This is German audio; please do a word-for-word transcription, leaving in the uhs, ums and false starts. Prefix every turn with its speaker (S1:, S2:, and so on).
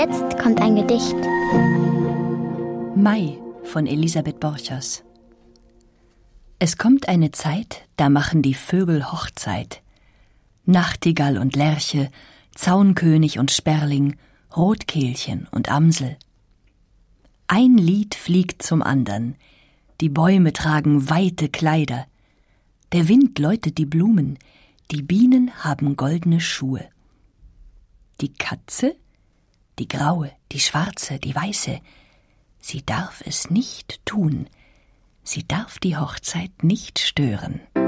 S1: Jetzt kommt ein Gedicht.
S2: Mai von Elisabeth Borchers. Es kommt eine Zeit, da machen die Vögel Hochzeit. Nachtigall und Lerche, Zaunkönig und Sperling, Rotkehlchen und Amsel. Ein Lied fliegt zum andern, die Bäume tragen weite Kleider, der Wind läutet die Blumen, die Bienen haben goldene Schuhe. Die Katze, die graue, die schwarze, die weiße, sie darf es nicht tun, sie darf die Hochzeit nicht stören.